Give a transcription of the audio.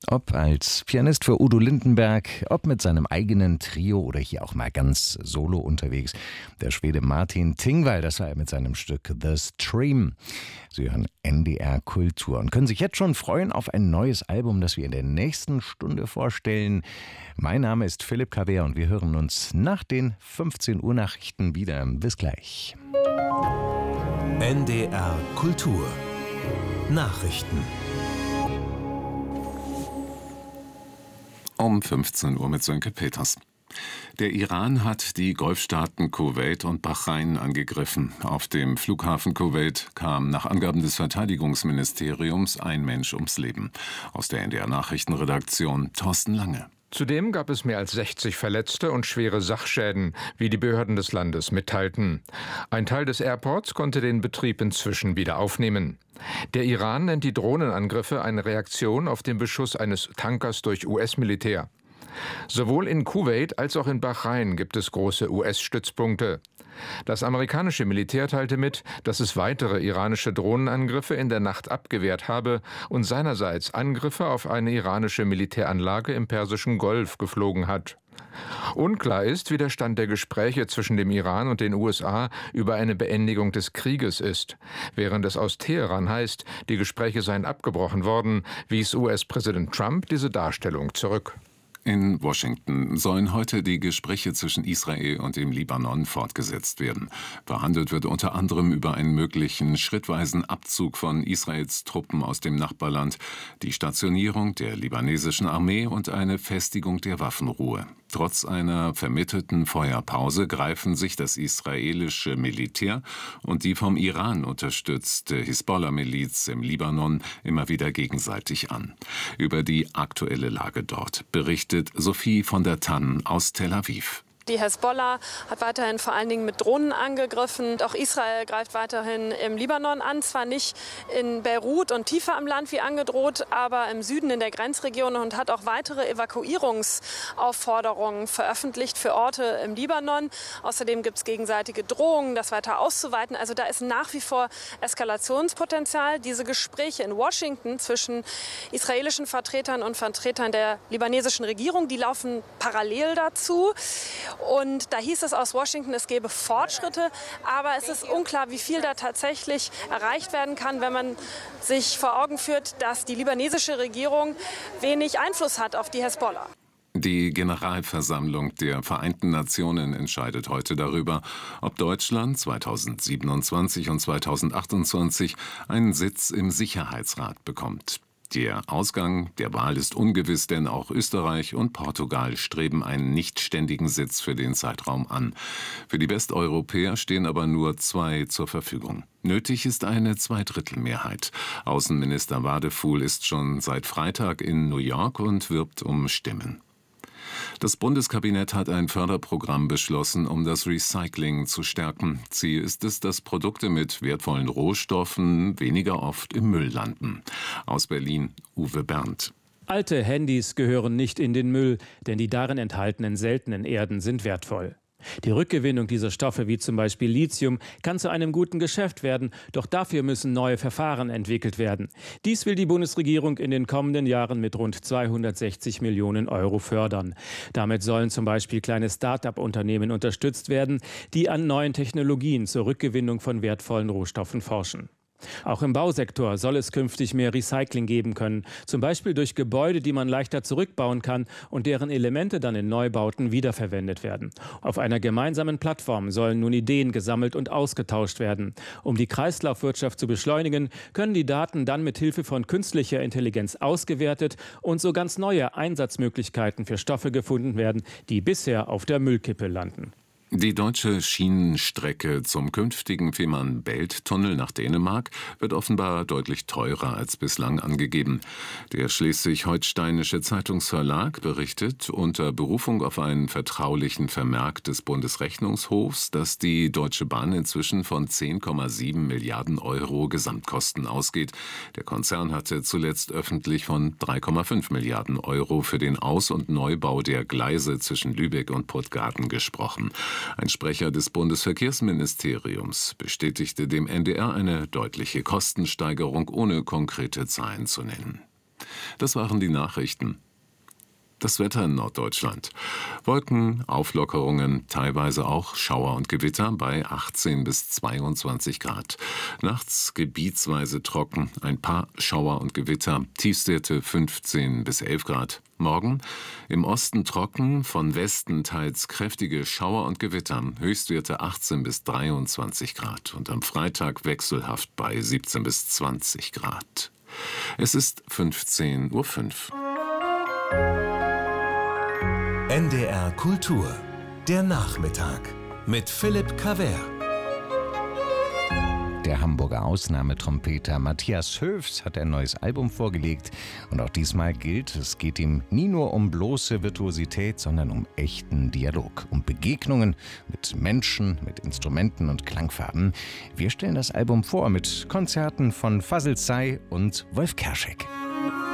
Ob als Pianist für Udo Lindenberg, ob mit seinem eigenen Trio oder hier auch mal ganz solo unterwegs. Der Schwede Martin Tingvall, das war er mit seinem Stück The Stream. Sie hören NDR Kultur und können sich jetzt schon freuen auf ein neues Album, das wir in der nächsten Stunde vorstellen. Mein Name ist Philipp Kaber und wir hören uns nach den 15 Uhr Nachrichten wieder. Bis gleich. NDR Kultur Nachrichten. Um 15 Uhr mit Sönke Peters. Der Iran hat die Golfstaaten Kuwait und Bahrain angegriffen. Auf dem Flughafen Kuwait kam nach Angaben des Verteidigungsministeriums ein Mensch ums Leben. Aus der NDR Nachrichtenredaktion Thorsten Lange. Zudem gab es mehr als 60 Verletzte und schwere Sachschäden, wie die Behörden des Landes mitteilten. Ein Teil des Airports konnte den Betrieb inzwischen wieder aufnehmen. Der Iran nennt die Drohnenangriffe eine Reaktion auf den Beschuss eines Tankers durch US-Militär. Sowohl in Kuwait als auch in Bahrain gibt es große US-Stützpunkte. Das amerikanische Militär teilte mit, dass es weitere iranische Drohnenangriffe in der Nacht abgewehrt habe und seinerseits Angriffe auf eine iranische Militäranlage im Persischen Golf geflogen hat. Unklar ist, wie der Stand der Gespräche zwischen dem Iran und den USA über eine Beendigung des Krieges ist. Während es aus Teheran heißt, die Gespräche seien abgebrochen worden, wies US-Präsident Trump diese Darstellung zurück. In Washington sollen heute die Gespräche zwischen Israel und dem Libanon fortgesetzt werden. Verhandelt wird unter anderem über einen möglichen schrittweisen Abzug von Israels Truppen aus dem Nachbarland, die Stationierung der libanesischen Armee und eine Festigung der Waffenruhe. Trotz einer vermittelten Feuerpause greifen sich das israelische Militär und die vom Iran unterstützte Hisbollah-Miliz im Libanon immer wieder gegenseitig an. Über die aktuelle Lage dort berichtet Sophie von der Tann aus Tel Aviv. Die Hisbollah hat weiterhin vor allen Dingen mit Drohnen angegriffen. Auch Israel greift weiterhin im Libanon an. Zwar nicht in Beirut und tiefer am Land wie angedroht, aber im Süden in der Grenzregion und hat auch weitere Evakuierungsaufforderungen veröffentlicht für Orte im Libanon. Außerdem gibt es gegenseitige Drohungen, das weiter auszuweiten. Also da ist nach wie vor Eskalationspotenzial. Diese Gespräche in Washington zwischen israelischen Vertretern und Vertretern der libanesischen Regierung, die laufen parallel dazu. Und da hieß es aus Washington, es gäbe Fortschritte, aber es ist unklar, wie viel da tatsächlich erreicht werden kann, wenn man sich vor Augen führt, dass die libanesische Regierung wenig Einfluss hat auf die Hisbollah. Die Generalversammlung der Vereinten Nationen entscheidet heute darüber, ob Deutschland 2027 und 2028 einen Sitz im Sicherheitsrat bekommt. Der Ausgang der Wahl ist ungewiss, denn auch Österreich und Portugal streben einen nichtständigen Sitz für den Zeitraum an. Für die Westeuropäer stehen aber nur 2 zur Verfügung. Nötig ist eine Zweidrittelmehrheit. Außenminister Wadefuhl ist schon seit Freitag in New York und wirbt um Stimmen. Das Bundeskabinett hat ein Förderprogramm beschlossen, um das Recycling zu stärken. Ziel ist es, dass Produkte mit wertvollen Rohstoffen weniger oft im Müll landen. Aus Berlin, Uwe Berndt. Alte Handys gehören nicht in den Müll, denn die darin enthaltenen seltenen Erden sind wertvoll. Die Rückgewinnung dieser Stoffe, wie zum Beispiel Lithium, kann zu einem guten Geschäft werden, doch dafür müssen neue Verfahren entwickelt werden. Dies will die Bundesregierung in den kommenden Jahren mit rund 260 Millionen Euro fördern. Damit sollen zum Beispiel kleine Start-up-Unternehmen unterstützt werden, die an neuen Technologien zur Rückgewinnung von wertvollen Rohstoffen forschen. Auch im Bausektor soll es künftig mehr Recycling geben können, zum Beispiel durch Gebäude, die man leichter zurückbauen kann und deren Elemente dann in Neubauten wiederverwendet werden. Auf einer gemeinsamen Plattform sollen nun Ideen gesammelt und ausgetauscht werden. Um die Kreislaufwirtschaft zu beschleunigen, können die Daten dann mit Hilfe von künstlicher Intelligenz ausgewertet und so ganz neue Einsatzmöglichkeiten für Stoffe gefunden werden, die bisher auf der Müllkippe landen. Die deutsche Schienenstrecke zum künftigen Fehmarn-Belt-Tunnel nach Dänemark wird offenbar deutlich teurer als bislang angegeben. Der Schleswig-Holsteinische Zeitungsverlag berichtet unter Berufung auf einen vertraulichen Vermerk des Bundesrechnungshofs, dass die Deutsche Bahn inzwischen von 10,7 Milliarden Euro Gesamtkosten ausgeht. Der Konzern hatte zuletzt öffentlich von 3,5 Milliarden Euro für den Aus- und Neubau der Gleise zwischen Lübeck und Puttgarden gesprochen. Ein Sprecher des Bundesverkehrsministeriums bestätigte dem NDR eine deutliche Kostensteigerung, ohne konkrete Zahlen zu nennen. Das waren die Nachrichten. Das Wetter in Norddeutschland. Wolken, Auflockerungen, teilweise auch Schauer und Gewitter bei 18 bis 22 Grad. Nachts gebietsweise trocken, ein paar Schauer und Gewitter, Tiefstwerte 15 bis 11 Grad. Morgen im Osten trocken, von Westen teils kräftige Schauer und Gewitter, Höchstwerte 18 bis 23 Grad. Und am Freitag wechselhaft bei 17 bis 20 Grad. Es ist 15:05 Uhr. NDR Kultur. Der Nachmittag mit Philipp Cavert. Der Hamburger Ausnahmetrompeter Matthias Höfs hat ein neues Album vorgelegt. Und auch diesmal gilt, es geht ihm nie nur um bloße Virtuosität, sondern um echten Dialog, um Begegnungen mit Menschen, mit Instrumenten und Klangfarben. Wir stellen das Album vor mit Konzerten von Fazl Say und Wolf Kerschek.